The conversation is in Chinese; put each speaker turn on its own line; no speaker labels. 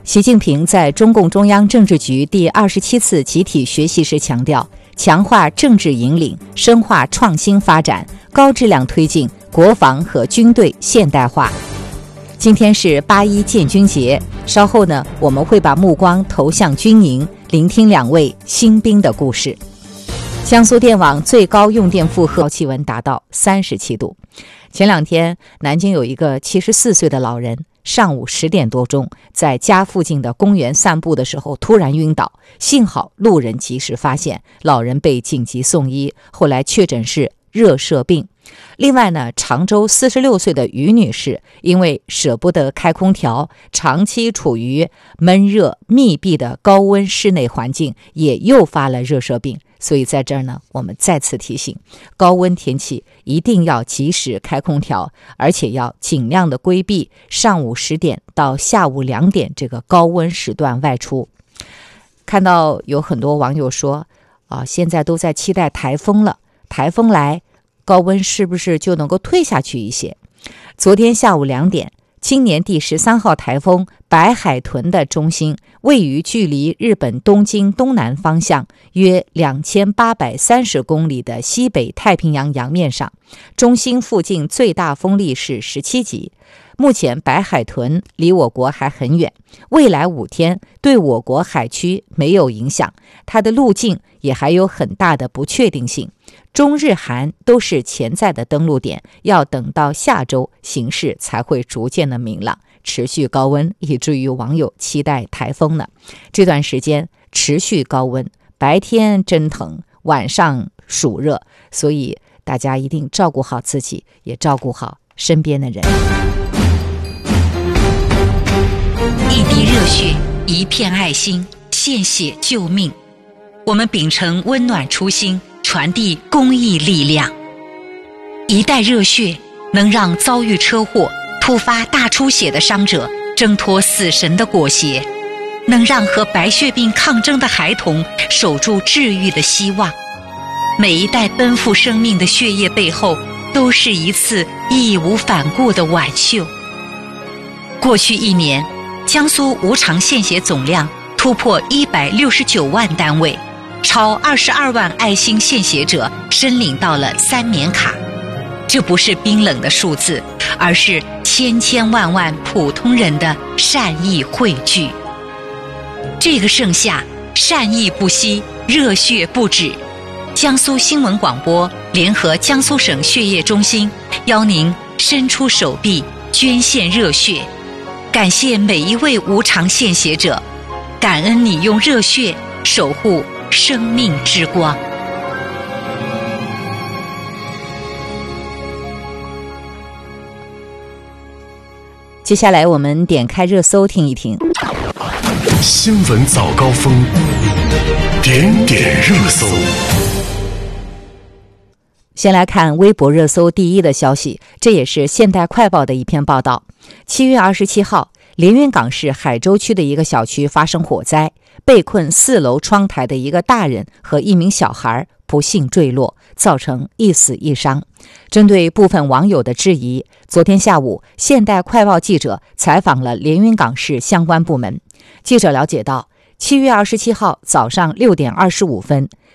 习近平在中共中央政治局第27次集体学习时强调，强化政治引领，深化创新发展，高质量推进国防和军队现代化。今天是8·1建军节，稍后呢，我们会把目光投向军营，聆听2位新兵的故事。江苏电网最高用电负荷气温达到37度。前2天，南京有一个74岁的老人，上午10点多钟，在家附近的公园散步的时候突然晕倒，幸好路人及时发现，老人被紧急送医，后来确诊是热射病。另外呢，常州46岁的于女士因为舍不得开空调，长期处于闷热密闭的高温室内环境，也诱发了热射病。所以在这儿呢，我们再次提醒，高温天气一定要及时开空调，而且要尽量的规避上午10点到下午2点这个高温时段外出。看到有很多网友说现在都在期待台风了，台风来高温是不是就能够退下去一些？昨天下午2点，今年第13号台风白海豚的中心位于距离日本东京东南方向约2830公里的西北太平洋洋面上，中心附近最大风力是17级。目前白海豚离我国还很远，未来5天对我国海区没有影响，它的路径也还有很大的不确定性。中日韩都是潜在的登陆点，要等到下周形势才会逐渐的明朗。持续高温，以至于网友期待台风呢。这段时间持续高温，白天蒸腾，晚上暑热，所以大家一定照顾好自己，也照顾好身边的人。
一滴热血，一片爱心，献血救命。我们秉承温暖初心，传递公益力量。一袋热血能让遭遇车祸、突发大出血的伤者挣脱死神的裹挟，能让和白血病抗争的孩童守住治愈的希望。每一袋奔赴生命的血液背后，都是一次义无反顾的挽救。过去1年，江苏无偿献血总量突破169万单位，超22万爱心献血者申领到了3年卡。这不是冰冷的数字，而是千千万万普通人的善意汇聚。这个盛夏，善意不息，热血不止。江苏新闻广播联合江苏省血液中心邀您伸出手臂捐献热血，感谢每一位无偿献血者，感恩你用热血守护生命之光。
接下来我们点开热搜听一听。
新闻早高峰，点点热搜。
先来看微博热搜第1的消息，这也是现代快报的一篇报道。7月27号，连云港市海州区的一个小区发生火灾，被困4楼窗台的一个大人和1名小孩不幸坠落，造成1死1伤。针对部分网友的质疑，昨天下午，现代快报记者采访了连云港市相关部门。记者了解到，7月27号早上6点25分，